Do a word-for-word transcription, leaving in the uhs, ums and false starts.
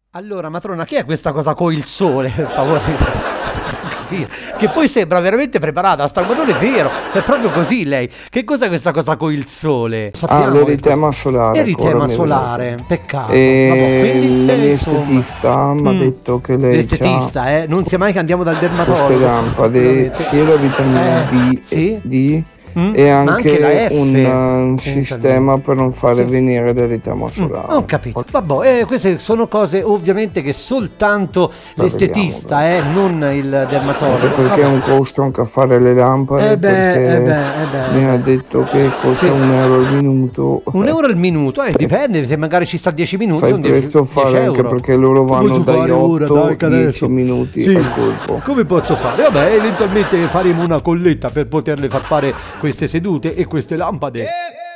Allora, matrona, che è questa cosa con il sole, per favore? Non capire. Che poi sembra veramente preparata, sta, ma non è vero, è proprio così lei. Che cos'è questa cosa con il sole? Ah, Sappiamo che l'eritema solare. eritema ancora mi è solare, venuto. peccato. Vabbè, E quindi la eh, mia insomma. estetista mi ha Mm. detto che lei ha L'estetista, eh? Non sia mai che andiamo dal queste dermatologo. lampade, effettivamente. sia la vitamina Eh, D, sì? D Mm? e Ma anche la anche F, un uh, eventualmente. sistema per non fare Sì. venire l'eritema Mm, solare. ho capito. Vabbè, eh, queste sono cose ovviamente che soltanto Ma l'estetista, vediamo, eh, non il anche dermatologo. perché è Vabbè. un costo anche a fare le lampade, Eh beh, perché eh beh, eh beh, eh mi ha beh. detto che costa Sì. un euro al minuto. Un euro al minuto, eh, dipende, se magari ci sta dieci minuti Fai sono dieci, presto a dieci fare, anche euro. perché loro Che vanno posso dagli fare ora, otto dai, che dieci adesso? minuti Sì. al colpo. Come posso fare? Vabbè, eventualmente faremo una colletta per poterle far fare queste sedute e queste lampade.